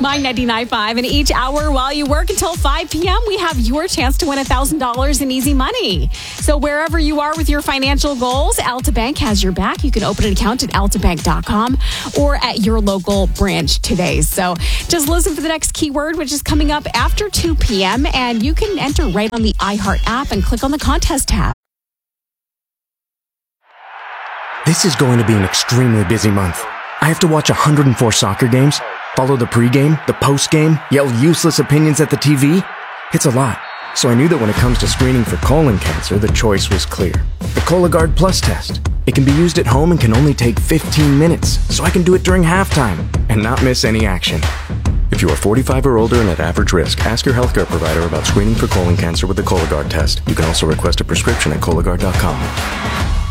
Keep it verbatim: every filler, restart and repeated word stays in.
My ninety-nine point five, and each hour while you work until five p.m., we have your chance to win one thousand dollars in easy money. So wherever you are with your financial goals, Alta Bank has your back. You can open an account at alta bank dot com or at your local branch today. So just listen for the next keyword, which is coming up after two p.m., and you can enter right on the iHeart app and click on the contest tab. This is going to be an extremely busy month. I have to watch one hundred four soccer games, follow the pregame, the postgame, yell useless opinions at the T V. It's a lot. So I knew that when it comes to screening for colon cancer, the choice was clear. The Cologuard Plus test. It can be used at home and can only take fifteen minutes, so I can do it during halftime and not miss any action. If you are forty-five or older and at average risk, ask your healthcare provider about screening for colon cancer with the Cologuard test. You can also request a prescription at Cologuard dot com.